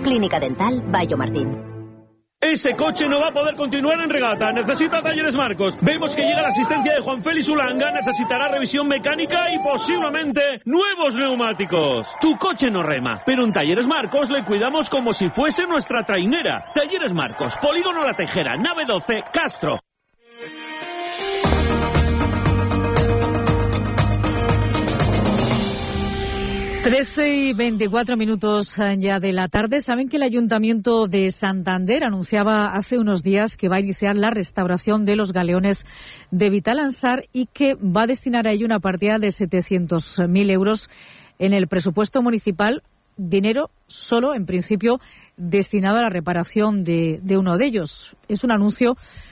Clínica Dental Bayo Martín. Ese coche no va a poder continuar en regata. Necesita Talleres Marcos. Vemos que llega la asistencia de Juan Félix Ulanga. Necesitará revisión mecánica y posiblemente nuevos neumáticos. Tu coche no rema, pero en Talleres Marcos le cuidamos como si fuese nuestra trainera. Talleres Marcos, Polígono La Tejera, nave 12, Castro. 13:24 ya de la tarde. Saben que el Ayuntamiento de Santander anunciaba hace unos días que va a iniciar la restauración de los galeones de Vitalansar y que va a destinar a ello una partida de 700.000 euros en el presupuesto municipal, dinero solo, en principio, destinado a la reparación de uno de ellos. Es un anuncio,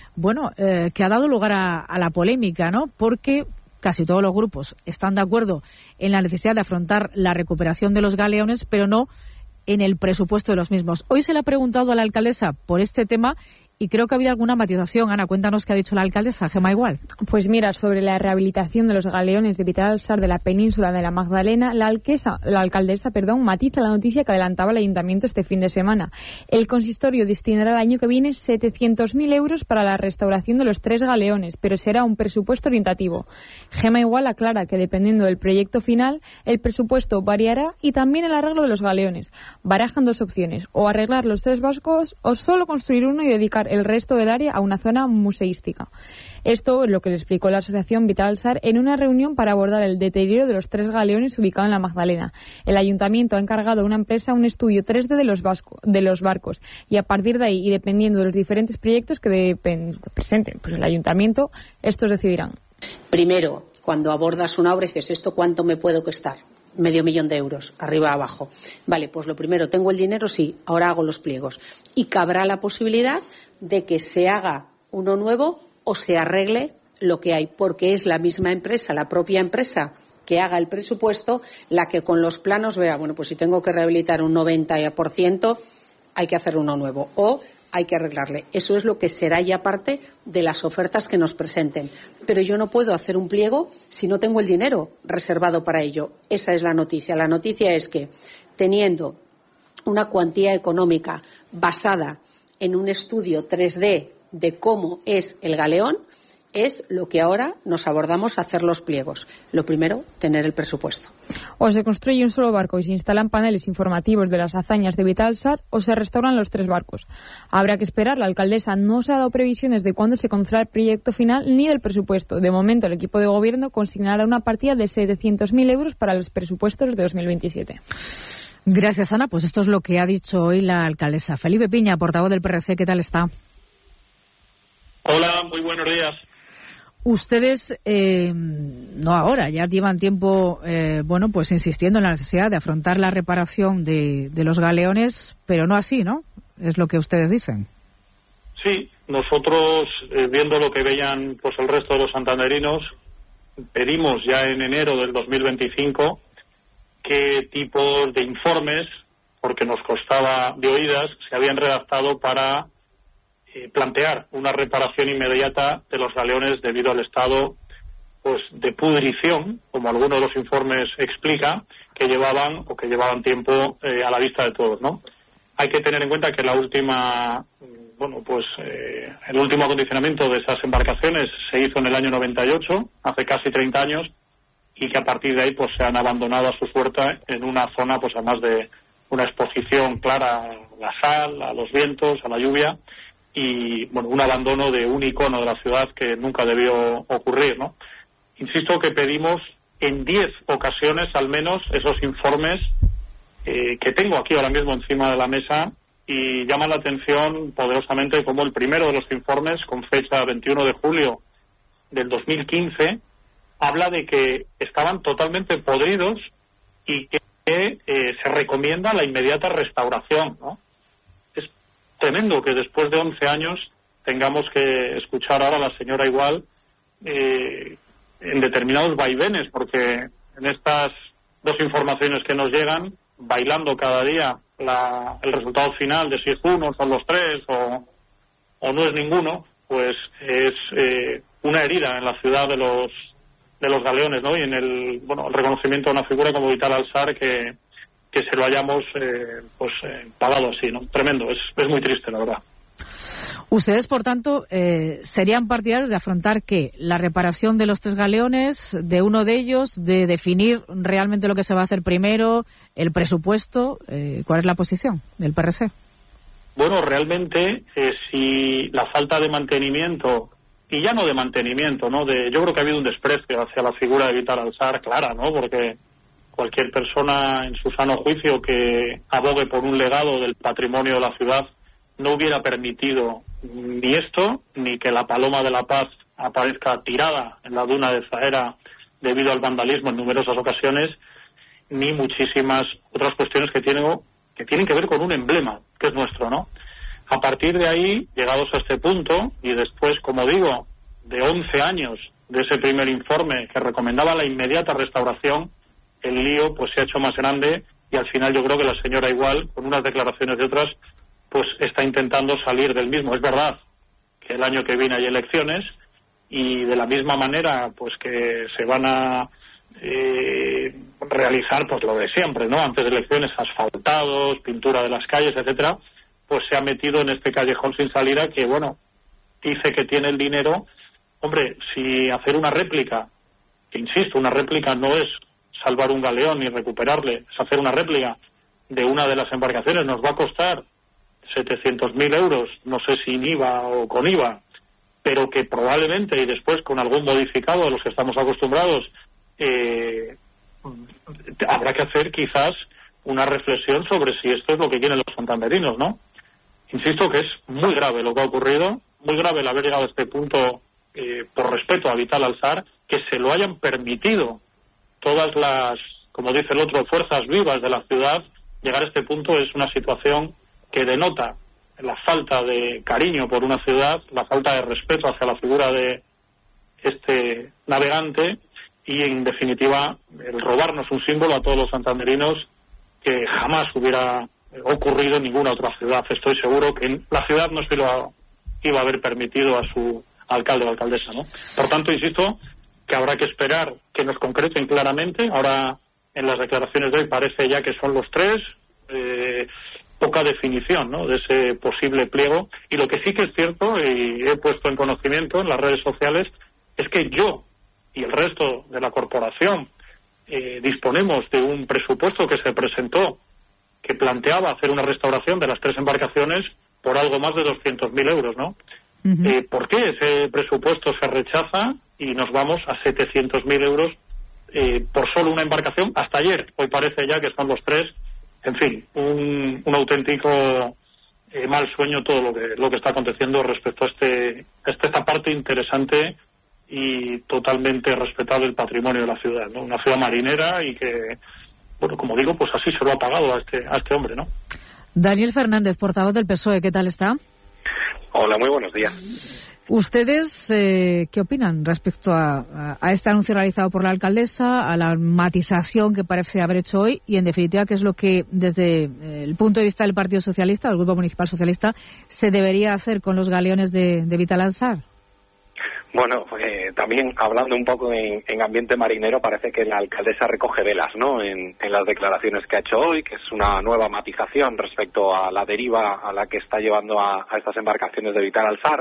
que ha dado lugar a la polémica, ¿no? Porque casi todos los grupos están de acuerdo en la necesidad de afrontar la recuperación de los galeones, pero no en el presupuesto de los mismos. Hoy se le ha preguntado a la alcaldesa por este tema y creo que ha habido alguna matización. Ana, cuéntanos qué ha dicho la alcaldesa, Gemma Igual. Pues mira, sobre la rehabilitación de los galeones de Vitalansar de la península de la Magdalena, la alcaldesa matiza la noticia que adelantaba el ayuntamiento este fin de semana. El consistorio destinará el año que viene 700.000 euros para la restauración de los 3 galeones, pero será un presupuesto orientativo. Gemma Igual aclara que dependiendo del proyecto final, el presupuesto variará y también el arreglo de los galeones. Barajan 2 opciones, o arreglar los 3 barcos o solo construir uno y dedicar el resto del área a una zona museística. Esto es lo que le explicó la asociación Vitalansar en una reunión para abordar el deterioro de los 3 galeones ubicados en la Magdalena. El ayuntamiento ha encargado a una empresa un estudio 3D de los barcos y a partir de ahí y dependiendo de los diferentes proyectos que presenten el ayuntamiento, estos decidirán. Primero, cuando abordas una obra dices, ¿esto cuánto me puedo costar? 500.000 euros, arriba abajo. Vale, pues lo primero, ¿tengo el dinero? Sí, ahora hago los pliegos. Y cabrá la posibilidad de que se haga uno nuevo o se arregle lo que hay, porque es la misma empresa, la propia empresa que haga el presupuesto, la que con los planos vea, pues si tengo que rehabilitar un 90%, hay que hacer uno nuevo o hay que arreglarle. Eso es lo que será ya parte de las ofertas que nos presenten. Pero yo no puedo hacer un pliego si no tengo el dinero reservado para ello. Esa es la noticia. La noticia es que teniendo una cuantía económica basada en un estudio 3D de cómo es el galeón, es lo que ahora nos abordamos a hacer los pliegos. Lo primero, tener el presupuesto. O se construye un solo barco y se instalan paneles informativos de las hazañas de Vitalansar o se restauran los 3 barcos. Habrá que esperar. La alcaldesa no se ha dado previsiones de cuándo se conocerá el proyecto final ni del presupuesto. De momento, el equipo de gobierno consignará una partida de 700.000 euros para los presupuestos de 2027. Gracias, Ana. Pues esto es lo que ha dicho hoy la alcaldesa. Felipe Piña, portavoz del PRC, ¿qué tal está? Hola, muy buenos días. Ustedes, no ahora, ya llevan tiempo, pues insistiendo en la necesidad de afrontar la reparación de los galeones, pero no así, ¿no? Es lo que ustedes dicen. Sí, nosotros, viendo lo que veían pues el resto de los santanderinos, pedimos ya en enero del 2025 qué tipos de informes, porque nos costaba de oídas, se habían redactado para plantear una reparación inmediata de los galeones debido al estado de pudrición, como algunos de los informes explica, que llevaban tiempo a la vista de todos, ¿no? Hay que tener en cuenta que el último acondicionamiento de esas embarcaciones se hizo en el año 98, hace casi 30 años, y que a partir de ahí se han abandonado a su suerte en una zona además de una exposición clara a la sal, a los vientos, a la lluvia, y un abandono de un icono de la ciudad que nunca debió ocurrir, ¿no? Insisto que pedimos en 10 ocasiones al menos esos informes que tengo aquí ahora mismo encima de la mesa, y llama la atención poderosamente como el primero de los informes, con fecha 21 de julio del 2015, habla de que estaban totalmente podridos y que se recomienda la inmediata restauración, ¿no? Tremendo que después de 11 años tengamos que escuchar ahora a la señora Igual en determinados vaivenes, porque en estas 2 informaciones que nos llegan, bailando cada día el resultado final de si es uno, son los 3 o no es ninguno, pues es una herida en la ciudad de los galeones, ¿no? Y en el reconocimiento de una figura como Vitalansar que que se lo hayamos pagado así, ¿no? Tremendo, es muy triste, la verdad. Ustedes, por tanto, serían partidarios de afrontar ¿qué? La reparación de los 3 galeones, de uno de ellos, de definir realmente lo que se va a hacer primero, el presupuesto. ¿Cuál es la posición del PRC? Bueno, realmente, si la falta de mantenimiento, y ya no de mantenimiento, ¿no? Yo creo que ha habido un desprecio hacia la figura de Vital Alsar, clara, ¿no? Porque cualquier persona en su sano juicio que abogue por un legado del patrimonio de la ciudad no hubiera permitido ni esto, ni que la Paloma de la Paz aparezca tirada en la duna de Zahera debido al vandalismo en numerosas ocasiones, ni muchísimas otras cuestiones que tienen que ver con un emblema, que es nuestro, ¿no? A partir de ahí, llegados a este punto, y después, como digo, de 11 años de ese primer informe que recomendaba la inmediata restauración, el lío pues se ha hecho más grande, y al final yo creo que la señora Igual, con unas declaraciones de otras, pues está intentando salir del mismo. Es verdad que el año que viene hay elecciones, y de la misma manera pues que se van a realizar pues lo de siempre, ¿no? Antes de elecciones, asfaltados, pintura de las calles, etcétera, pues se ha metido en este callejón sin salida que, bueno, dice que tiene el dinero. Hombre, si hacer una réplica, que insisto, una réplica no es salvar un galeón ni recuperarle, es hacer una réplica de una de las embarcaciones, nos va a costar 700.000 euros, no sé si sin IVA o con IVA, pero que probablemente, y después con algún modificado a los que estamos acostumbrados, habrá que hacer quizás una reflexión sobre si esto es lo que quieren los santanderinos, ¿no? Insisto que es muy grave lo que ha ocurrido, muy grave el haber llegado a este punto por respeto a Vital Alsar, que se lo hayan permitido todas las, como dice el otro, fuerzas vivas de la ciudad. Llegar a este punto es una situación que denota la falta de cariño por una ciudad, la falta de respeto hacia la figura de este navegante y, en definitiva, el robarnos un símbolo a todos los santanderinos que jamás hubiera ocurrido en ninguna otra ciudad. Estoy seguro que la ciudad no se lo iba a haber permitido a su alcalde o alcaldesa, ¿no? Por tanto, insisto que habrá que esperar que nos concreten claramente. Ahora, en las declaraciones de hoy parece ya que son los 3, poca definición, ¿no?, de ese posible pliego. Y lo que sí que es cierto, y he puesto en conocimiento en las redes sociales, es que yo y el resto de la corporación disponemos de un presupuesto que se presentó que planteaba hacer una restauración de las 3 embarcaciones por algo más de 200.000 euros, ¿no? Uh-huh. ¿Por qué ese presupuesto se rechaza y nos vamos a 700.000 euros por solo una embarcación hasta ayer? Hoy parece ya que son los 3. En fin, un auténtico mal sueño todo lo que está aconteciendo respecto a esta parte interesante y totalmente respetable del patrimonio de la ciudad, ¿no? Una ciudad marinera y que, bueno, como digo, pues así se lo ha pagado a este hombre, ¿no? Daniel Fernández, portavoz del PSOE, ¿qué tal está? Hola, muy buenos días. ¿Ustedes qué opinan respecto a este anuncio realizado por la alcaldesa, a la matización que parece haber hecho hoy y, en definitiva, qué es lo que, desde el punto de vista del Partido Socialista, del Grupo Municipal Socialista, se debería hacer con los galeones de Vital Alsar? Bueno, también hablando un poco en ambiente marinero, parece que la alcaldesa recoge velas, ¿no?, en las declaraciones que ha hecho hoy, que es una nueva matización respecto a la deriva a la que está llevando a estas embarcaciones de Vital Alsar,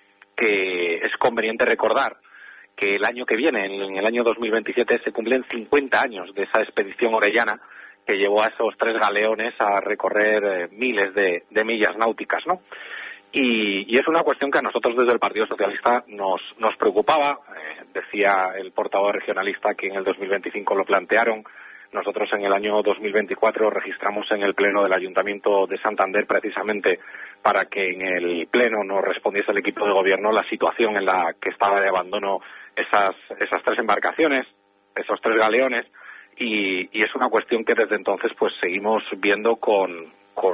que es conveniente recordar que el año que viene, en el año 2027, se cumplen 50 años de esa expedición orellana que llevó a esos 3 galeones a recorrer miles de millas náuticas, ¿no? Y es una cuestión que a nosotros desde el Partido Socialista nos preocupaba. Decía el portavoz regionalista que en el 2025 lo plantearon. Nosotros en el año 2024 registramos en el Pleno del Ayuntamiento de Santander, precisamente para que en el Pleno nos respondiese el equipo de gobierno la situación en la que estaba de abandono esas 3 embarcaciones, esos 3 galeones, y es una cuestión que desde entonces pues seguimos viendo con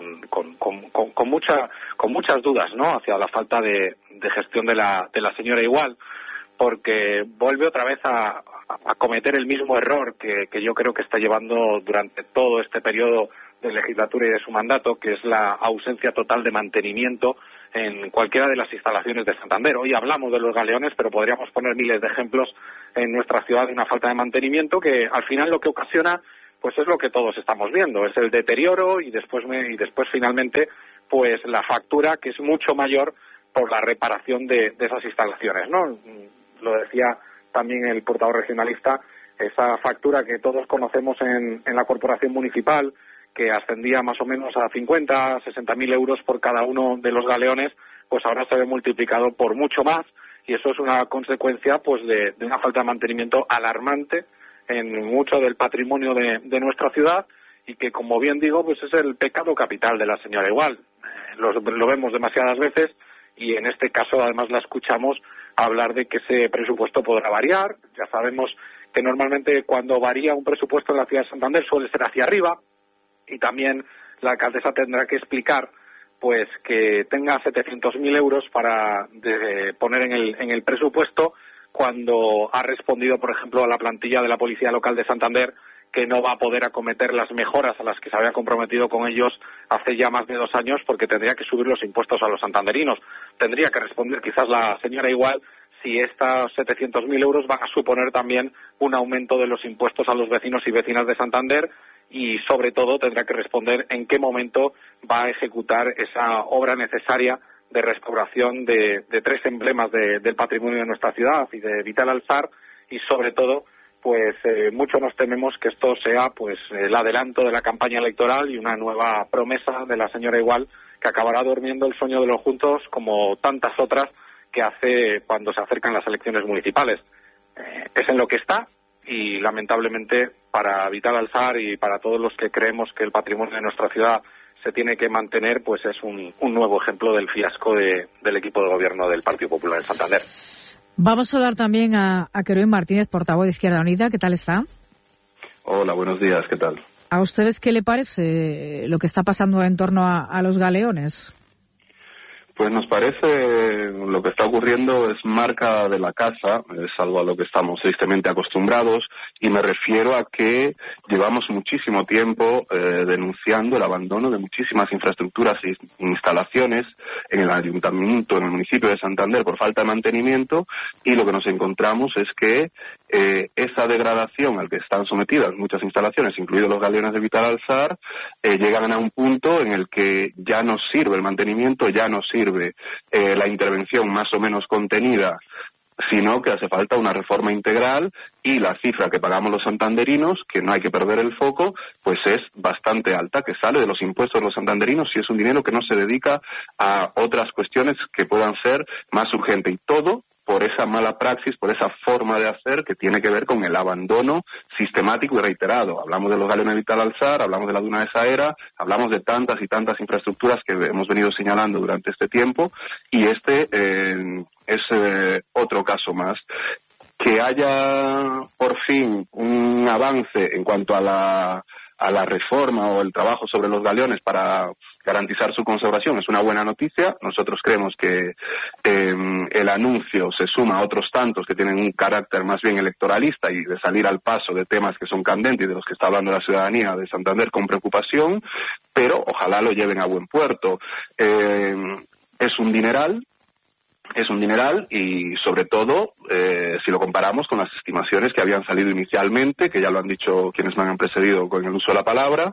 muchas dudas, ¿no?, hacia la falta de gestión de la señora Igual, porque vuelve otra vez a cometer el mismo error que yo creo que está llevando durante todo este periodo de legislatura y de su mandato, que es la ausencia total de mantenimiento en cualquiera de las instalaciones de Santander. Hoy hablamos de los galeones, pero podríamos poner miles de ejemplos en nuestra ciudad de una falta de mantenimiento que al final lo que ocasiona pues es lo que todos estamos viendo, es el deterioro y después finalmente pues la factura, que es mucho mayor por la reparación de esas instalaciones, ¿no? Lo decía también el portavoz regionalista, esa factura que todos conocemos en la corporación municipal, que ascendía más o menos a 50, 60.000 euros por cada uno de los galeones, pues ahora se ve multiplicado por mucho más, y eso es una consecuencia pues de una falta de mantenimiento alarmante en mucho del patrimonio de nuestra ciudad, y que, como bien digo, pues es el pecado capital de la señora Igual. Lo vemos demasiadas veces, y en este caso además la escuchamos hablar de que ese presupuesto podrá variar. Ya sabemos que normalmente cuando varía un presupuesto en la ciudad de Santander suele ser hacia arriba, y también la alcaldesa tendrá que explicar pues que tenga 700.000 euros para poner en el presupuesto, cuando ha respondido, por ejemplo, a la plantilla de la Policía Local de Santander que no va a poder acometer las mejoras a las que se había comprometido con ellos hace ya más de 2 años, porque tendría que subir los impuestos a los santanderinos. Tendría que responder quizás la señora Igual si estos 700.000 euros van a suponer también un aumento de los impuestos a los vecinos y vecinas de Santander, y sobre todo tendrá que responder en qué momento va a ejecutar esa obra necesaria de restauración de 3 emblemas del patrimonio de nuestra ciudad y de Vital Alzar, y sobre todo pues mucho nos tememos que esto sea pues el adelanto de la campaña electoral y una nueva promesa de la señora Igual, que acabará durmiendo el sueño de los juntos, como tantas otras que hace cuando se acercan las elecciones municipales. Es en lo que está, y lamentablemente para Vital Alzar y para todos los que creemos que el patrimonio de nuestra ciudad se tiene que mantener, pues es un nuevo ejemplo del fiasco del equipo de gobierno del Partido Popular en Santander. Vamos a hablar también a Querón Martínez, portavoz de Izquierda Unida. ¿Qué tal está? Hola, buenos días, ¿qué tal? ¿A ustedes qué le parece lo que está pasando en torno a los galeones? Pues nos parece lo que está ocurriendo es marca de la casa, es algo a lo que estamos tristemente acostumbrados, y me refiero a que llevamos muchísimo tiempo denunciando el abandono de muchísimas infraestructuras e instalaciones en el ayuntamiento, en el municipio de Santander, por falta de mantenimiento, y lo que nos encontramos es que esa degradación al que están sometidas muchas instalaciones, incluidos los galeones de Vital Alzar, llegan a un punto en el que ya no sirve el mantenimiento, ya no sirve la intervención más o menos contenida, sino que hace falta una reforma integral, y la cifra que pagamos los santanderinos, que no hay que perder el foco, pues es bastante alta, que sale de los impuestos de los santanderinos, y es un dinero que no se dedica a otras cuestiones que puedan ser más urgentes, y todo por esa mala praxis, por esa forma de hacer que tiene que ver con el abandono sistemático y reiterado. Hablamos de los galeones de Vital Alzar, hablamos de la Duna de Saera, hablamos de tantas y tantas infraestructuras que hemos venido señalando durante este tiempo, y este es otro caso más. Que haya por fin un avance en cuanto a la reforma o el trabajo sobre los galeones para garantizar su conservación es una buena noticia. Nosotros creemos que el anuncio se suma a otros tantos que tienen un carácter más bien electoralista y de salir al paso de temas que son candentes y de los que está hablando la ciudadanía de Santander con preocupación, pero ojalá lo lleven a buen puerto. Es un dineral, y sobre todo si lo comparamos con las estimaciones que habían salido inicialmente, que ya lo han dicho quienes me han precedido con el uso de la palabra,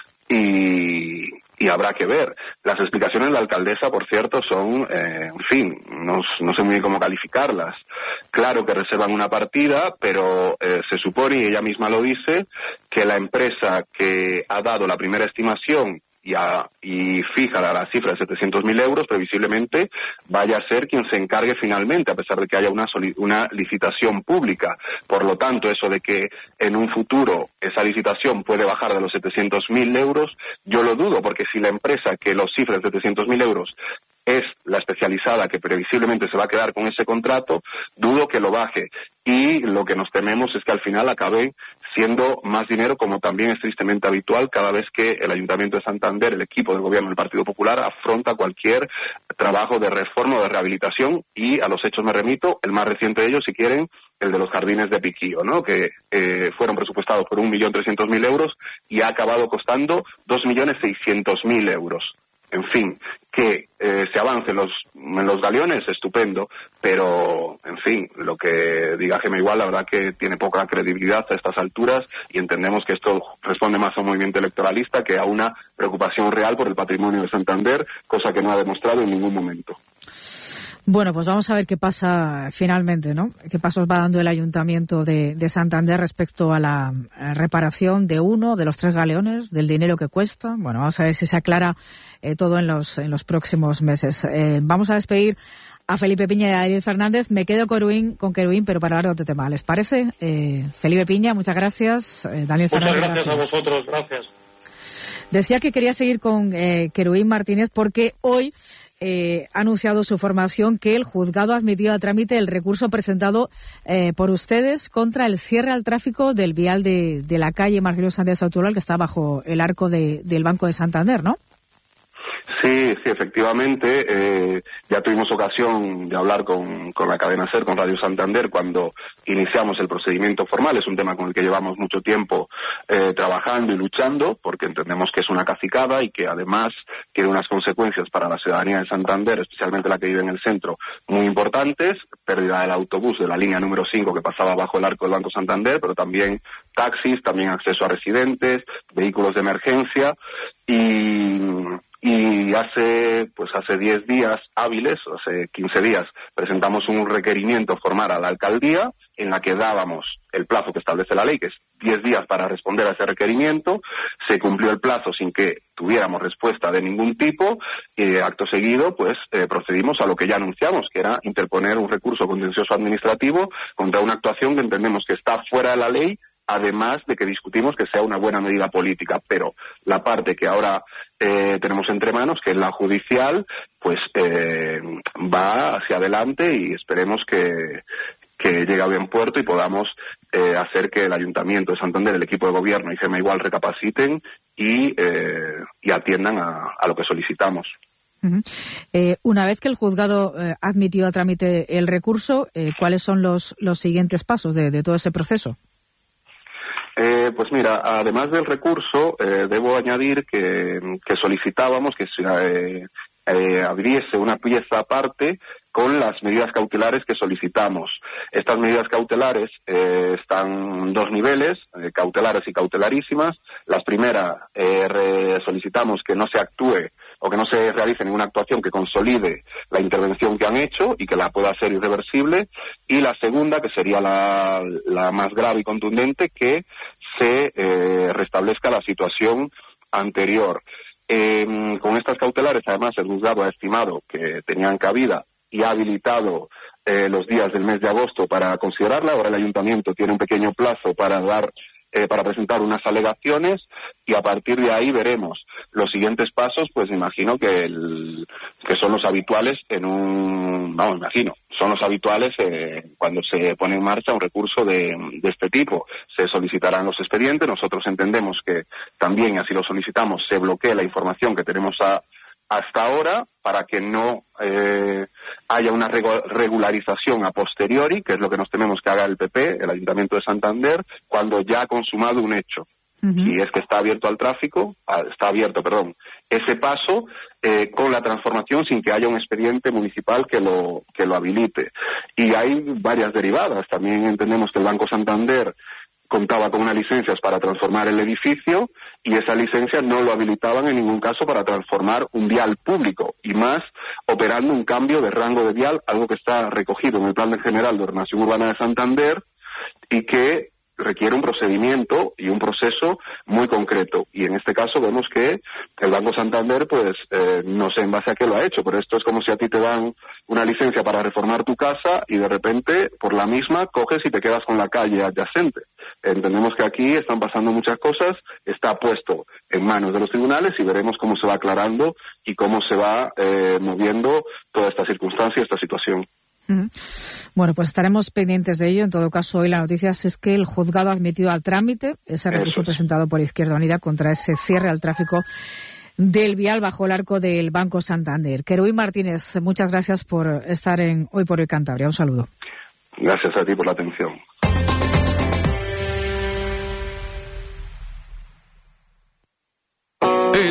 y habrá que ver. Las explicaciones de la alcaldesa, por cierto, son, en fin, no sé muy bien cómo calificarlas. Claro que reservan una partida, pero se supone, y ella misma lo dice, que la empresa que ha dado la primera estimación y fija la cifra de 700.000 euros, previsiblemente vaya a ser quien se encargue finalmente, a pesar de que haya una licitación pública. Por lo tanto, eso de que en un futuro esa licitación puede bajar de los 700.000 euros, yo lo dudo, porque si la empresa que los cifra en 700.000 euros es la especializada que previsiblemente se va a quedar con ese contrato, dudo que lo baje. Y lo que nos tememos es que al final acabe siendo más dinero, como también es tristemente habitual cada vez que el Ayuntamiento de Santander, el equipo del gobierno del Partido Popular, afronta cualquier trabajo de reforma o de rehabilitación. Y a los hechos me remito, el más reciente de ellos, si quieren, el de los jardines de Piquío, ¿no? Que fueron presupuestados por 1.300.000 euros y ha acabado costando 2.600.000 euros. en fin, que se avance en los galeones, estupendo, pero, en fin, lo que diga Gema Igual, la verdad que tiene poca credibilidad a estas alturas y entendemos que esto responde más a un movimiento electoralista que a una preocupación real por el patrimonio de Santander, cosa que no ha demostrado en ningún momento. Bueno, pues vamos a ver qué pasa finalmente, ¿no? ¿Qué pasos va dando el Ayuntamiento de Santander respecto a la reparación de uno de los 3 galeones, del dinero que cuesta? Bueno, vamos a ver si se aclara todo en los próximos meses. Vamos a despedir a Felipe Piña y a Daniel Fernández. Me quedo con Querubín, pero para hablar de otro tema. ¿Les parece? Felipe Piña, muchas gracias. Daniel Fernández. Muchas gracias a vosotros, gracias. Decía que quería seguir con Querubín Martínez porque hoy ha anunciado su formación que el juzgado ha admitido a trámite el recurso presentado por ustedes contra el cierre al tráfico del vial de la calle Marcelino Sánchez Sautural, que está bajo el arco del Banco de Santander, ¿no? Sí, efectivamente. Ya tuvimos ocasión de hablar con la cadena SER, con Radio Santander, cuando iniciamos el procedimiento formal. Es un tema con el que llevamos mucho tiempo trabajando y luchando, porque entendemos que es una cacicada y que además tiene unas consecuencias para la ciudadanía de Santander, especialmente la que vive en el centro, muy importantes. Pérdida del autobús de la línea número 5 que pasaba bajo el arco del Banco Santander, pero también taxis, también acceso a residentes, vehículos de emergencia y hace 10 días hábiles, hace 15 días, presentamos un requerimiento formal a la alcaldía en la que dábamos el plazo que establece la ley, que es 10 días para responder a ese requerimiento. Se cumplió el plazo sin que tuviéramos respuesta de ningún tipo y acto seguido procedimos a lo que ya anunciamos, que era interponer un recurso contencioso administrativo contra una actuación que entendemos que está fuera de la ley, además de que discutimos que sea una buena medida política. Pero la parte que ahora tenemos entre manos, que es la judicial, va hacia adelante y esperemos que llegue a buen puerto y podamos hacer que el Ayuntamiento de Santander, el equipo de gobierno y Gema Igual recapaciten y atiendan a lo que solicitamos. Uh-huh. Una vez que el juzgado ha admitido a trámite el recurso, ¿cuáles son los siguientes pasos de todo ese proceso? Pues mira, además del recurso, debo añadir que solicitábamos que se abriese una pieza aparte con las medidas cautelares que solicitamos. Estas medidas cautelares están en 2 niveles, cautelares y cautelarísimas. Las primeras solicitamos que no se actúe o que no se realice ninguna actuación que consolide la intervención que han hecho y que la pueda hacer irreversible. Y la segunda, que sería la más grave y contundente, que se restablezca la situación anterior. Con estas cautelares, además, el juzgado ha estimado que tenían cabida y ha habilitado los días del mes de agosto para considerarla. Ahora el Ayuntamiento tiene un pequeño plazo para presentar unas alegaciones y a partir de ahí veremos los siguientes pasos. Pues me imagino que son los habituales son los habituales cuando se pone en marcha un recurso de este tipo. Se solicitarán los expedientes. Nosotros entendemos que también, así lo solicitamos, se bloquee la información que tenemos hasta ahora para que no haya una regularización a posteriori, que es lo que nos tememos que haga el PP, el Ayuntamiento de Santander, cuando ya ha consumado un hecho. Uh-huh. Y es que está abierto ese paso con la transformación sin que haya un expediente municipal que lo habilite. Y hay varias derivadas. También entendemos que el Banco Santander contaba con unas licencias para transformar el edificio y esa licencia no lo habilitaban en ningún caso para transformar un vial público y más operando un cambio de rango de vial, algo que está recogido en el Plan General de Ordenación Urbana de Santander y que requiere un procedimiento y un proceso muy concreto. Y en este caso vemos que el Banco Santander, no sé en base a qué lo ha hecho, pero esto es como si a ti te dan una licencia para reformar tu casa y de repente, por la misma, coges y te quedas con la calle adyacente. Entendemos que aquí están pasando muchas cosas, está puesto en manos de los tribunales y veremos cómo se va aclarando y cómo se va moviendo toda esta circunstancia, esta situación. Bueno, pues estaremos pendientes de ello. En todo caso, hoy la noticia es que el juzgado ha admitido al trámite ese recurso presentado por Izquierda Unida contra ese cierre al tráfico del vial bajo el arco del Banco Santander. Querubín Martínez, muchas gracias por estar Hoy por Hoy Cantabria. Un saludo. Gracias a ti por la atención.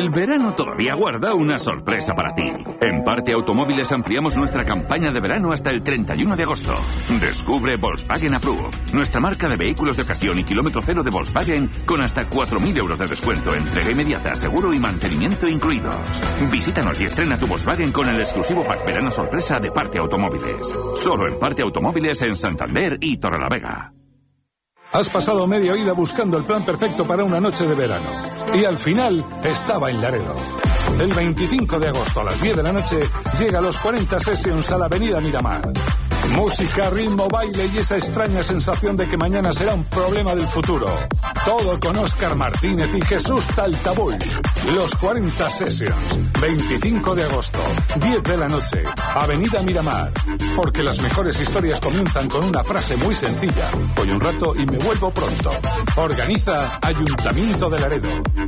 El verano todavía guarda una sorpresa para ti. En Parte Automóviles ampliamos nuestra campaña de verano hasta el 31 de agosto. Descubre Volkswagen Approve, nuestra marca de vehículos de ocasión y kilómetro cero de Volkswagen con hasta 4.000 euros de descuento, entrega inmediata, seguro y mantenimiento incluidos. Visítanos y estrena tu Volkswagen con el exclusivo pack verano sorpresa de Parte Automóviles. Solo en Parte Automóviles en Santander y Torrelavega. Has pasado media vida buscando el plan perfecto para una noche de verano. Y al final estaba en Laredo. El 25 de agosto a las 10 de la noche llega Los 40 Sessions a la avenida Miramar. Música, ritmo, baile y esa extraña sensación de que mañana será un problema del futuro. Todo con Óscar Martínez y Jesús Taltabull. Los 40 Sessions, 25 de agosto, 10 de la noche, avenida Miramar. Porque las mejores historias comienzan con una frase muy sencilla. Voy un rato y me vuelvo pronto. Organiza Ayuntamiento de Laredo.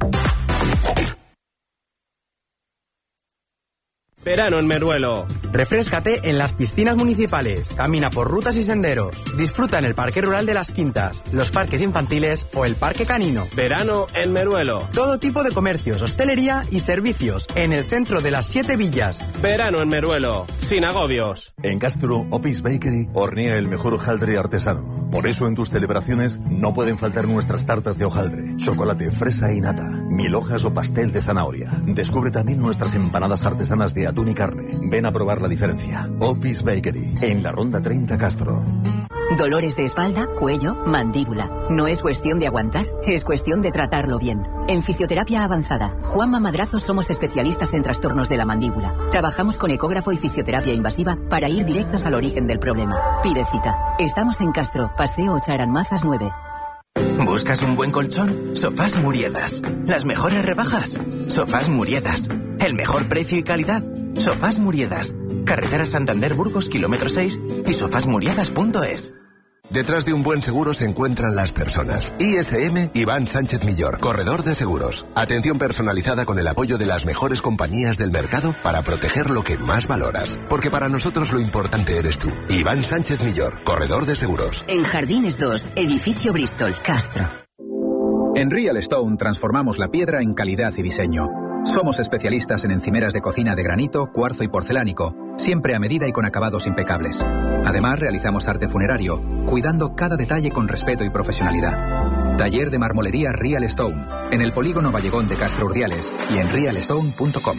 Verano en Meruelo. Refréscate en las piscinas municipales, camina por rutas y senderos, disfruta en el Parque Rural de las Quintas, los parques infantiles o el Parque Canino. Verano en Meruelo. Todo tipo de comercios, hostelería y servicios en el centro de las 7 villas. Verano en Meruelo, sin agobios. En Castro, Opis Bakery hornea el mejor hojaldre artesano. Por eso en tus celebraciones no pueden faltar nuestras tartas de hojaldre, chocolate, fresa y nata, 1000 hojas o pastel de zanahoria. Descubre también nuestras empanadas artesanas de atún y carne. Ven a probar la diferencia. Opis Bakery, en la Ronda 30 Castro. Dolores de espalda, cuello, mandíbula. No es cuestión de aguantar, es cuestión de tratarlo bien. En Fisioterapia Avanzada, Juanma Madrazo somos especialistas en trastornos de la mandíbula. Trabajamos con ecógrafo y fisioterapia invasiva para ir directos al origen del problema. Pide cita. Estamos en Castro, Paseo Ocharanmazas 9. ¿Buscas un buen colchón? Sofás Muriedas. Las mejores rebajas. Sofás Muriedas. El mejor precio y calidad. Sofás Muriedas. Carretera Santander Burgos, kilómetro 6 y sofasmuriedas.es. Detrás de un buen seguro se encuentran las personas. ISM Iván Sánchez Millor, corredor de seguros. Atención personalizada con el apoyo de las mejores compañías del mercado para proteger lo que más valoras. Porque para nosotros lo importante eres tú. Iván Sánchez Millor, corredor de seguros. En Jardines 2, edificio Bristol, Castro. En Real Stone transformamos la piedra en calidad y diseño. Somos especialistas en encimeras de cocina de granito, cuarzo y porcelánico, siempre a medida y con acabados impecables. Además, realizamos arte funerario, cuidando cada detalle con respeto y profesionalidad. Taller de marmolería Real Stone, en el polígono Vallegón de Castro Urdiales y en realstone.com.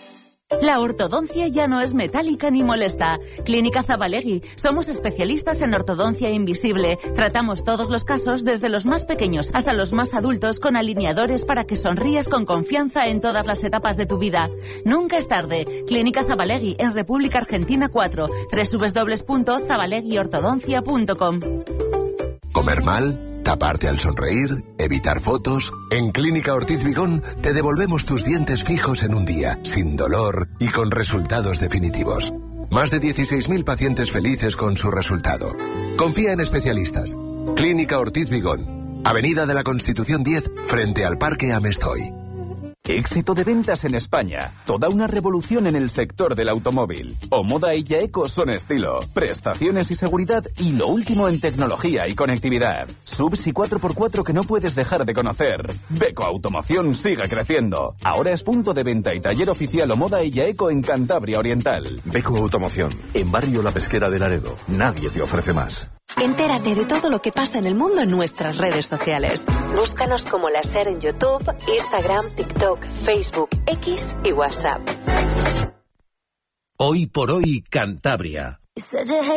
La ortodoncia ya no es metálica ni molesta. Clínica Zabalegui. Somos especialistas en ortodoncia invisible. Tratamos todos los casos, desde los más pequeños hasta los más adultos, con alineadores para que sonríes con confianza en todas las etapas de tu vida. Nunca es tarde. Clínica Zabalegui, en República Argentina 4. www.zabaleguiortodoncia.com. ¿Comer mal? ¿Taparte al sonreír? ¿Evitar fotos? En Clínica Ortiz Vigón te devolvemos tus dientes fijos en un día, sin dolor y con resultados definitivos. Más de 16.000 pacientes felices con su resultado. Confía en especialistas. Clínica Ortiz Vigón, Avenida de la Constitución 10, frente al Parque Amestoy. Éxito de ventas en España. Toda una revolución en el sector del automóvil. Omoda y Yaeco son estilo, prestaciones y seguridad y lo último en tecnología y conectividad. Subs y 4x4 que no puedes dejar de conocer. Beko Automoción sigue creciendo. Ahora es punto de venta y taller oficial Omoda y Yaeco en Cantabria Oriental. Beko Automoción, en Barrio La Pesquera de Laredo. Nadie te ofrece más. Entérate de todo lo que pasa en el mundo en nuestras redes sociales. Búscanos como La Ser en YouTube, Instagram, TikTok, Facebook, X y WhatsApp. Hoy por hoy, Cantabria.